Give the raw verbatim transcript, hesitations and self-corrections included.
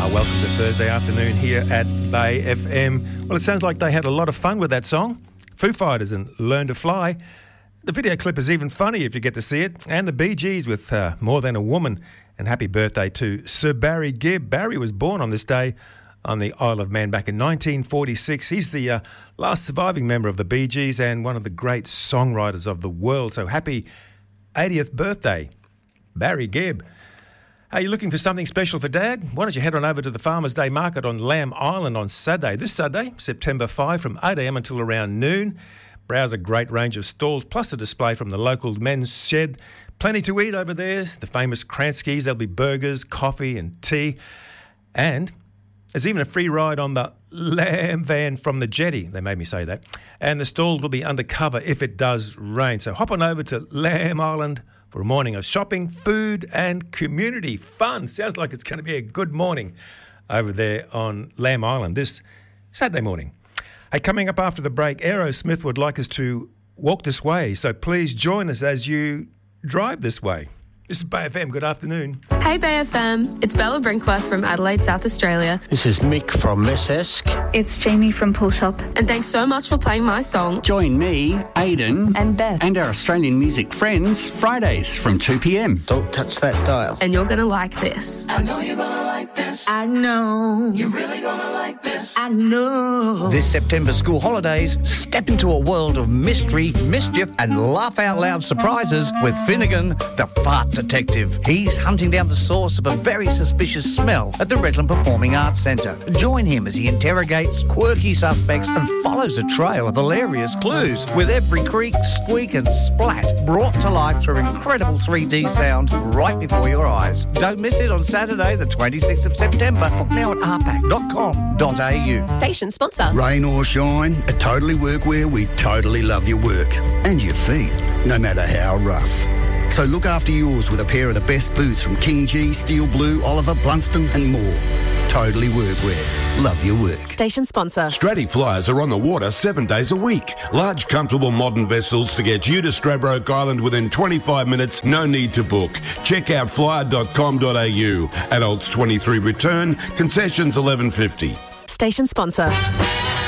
welcome to Thursday afternoon here at Bay F M. Well, it sounds like they had a lot of fun with that song, Foo Fighters and Learn to Fly. The video clip is even funny if you get to see it. And the Bee Gees with uh, More Than a Woman. And happy birthday to Sir Barry Gibb. Barry was born on this day on the Isle of Man back in nineteen forty-six. He's the uh, last surviving member of the Bee Gees and one of the great songwriters of the world. So happy eightieth birthday, Barry Gibb. Are you looking for something special for Dad? Why don't you head on over to the Farmers' Day Market on Lamb Island on Saturday. This Saturday, September fifth, from eight a.m. until around noon. Browse a great range of stalls, plus a display from the local men's shed. Plenty to eat over there. The famous Kranskis. There'll be burgers, coffee and tea. And there's even a free ride on the lamb van from the jetty. They made me say that. And the stall will be undercover if it does rain. So hop on over to Lamb Island for a morning of shopping, food and community fun. Sounds like it's going to be a good morning over there on Lamb Island this Saturday morning. Hey, coming up after the break, Aerosmith would like us to walk this way. So please join us as you drive this way. This is Bay F M. Good afternoon. Hey Bay F M, it's Bella Brinkworth from Adelaide, South Australia. This is Mick from Messesk. It's Jamie from Pull Shop. And thanks so much for playing my song. Join me, Aidan, and Beth, and our Australian music friends Fridays from two p.m. Don't touch that dial. And you're going to like this. I know you're going to like this. I know. You're really going to like this. I know. This September school holidays, step into a world of mystery, mischief, and laugh-out-loud surprises with Finnegan, the fart detective. He's hunting down the source of a very suspicious smell at the Redland Performing Arts Centre. Join him as he interrogates quirky suspects and follows a trail of hilarious clues, with every creak, squeak and splat brought to life through incredible three D sound right before your eyes. Don't miss it on Saturday the twenty-sixth of September. Book now at r pac dot com dot a u. Station sponsor. Rain or shine, at Totally Workwear we totally love your work and your feet, no matter how rough. So look after yours with a pair of the best boots from King G, Steel Blue, Oliver, Blunston and more. Totally Workwear. Love your work. Station sponsor. Stratty Flyers are on the water seven days a week. Large, comfortable, modern vessels to get you to Stradbroke Island within twenty-five minutes. No need to book. Check out flyer dot com dot a u. Adults twenty-three return. Concessions eleven fifty. Station sponsor.